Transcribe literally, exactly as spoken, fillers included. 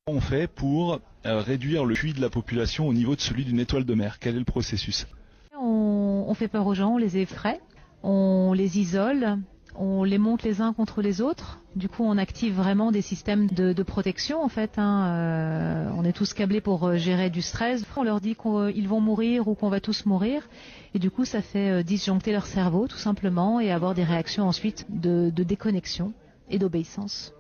On fait pour euh, réduire le Q I de la population au niveau de celui d'une étoile de mer. Quel est le processus? on, on fait peur aux gens, on les effraie, on les isole, on les monte les uns contre les autres. Du coup, on active vraiment des systèmes de, de protection en fait. Hein. Euh, on est tous câblés pour gérer du stress. On leur dit qu'ils vont mourir ou qu'on va tous mourir. Et du coup, ça fait euh, disjoncter leur cerveau tout simplement et avoir des réactions ensuite de, de déconnexion et d'obéissance.